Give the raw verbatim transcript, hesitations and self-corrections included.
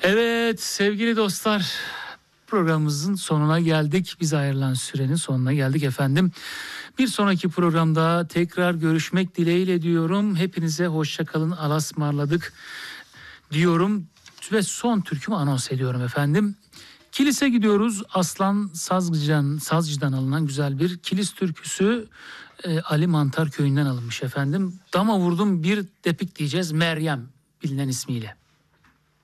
Evet sevgili dostlar, programımızın sonuna geldik. Bize ayrılan sürenin sonuna geldik efendim. Bir sonraki programda tekrar görüşmek dileğiyle diyorum. Hepinize hoşça kalın, Allah'a ısmarladık diyorum ve son türkümü anons ediyorum efendim. Kilise gidiyoruz. Aslan Sazcı'dan, Sazcı'dan alınan güzel bir kilis türküsü, e, Ali Mantar köyünden alınmış efendim. Dama vurdum bir depik diyeceğiz, Meryem bilinen ismiyle.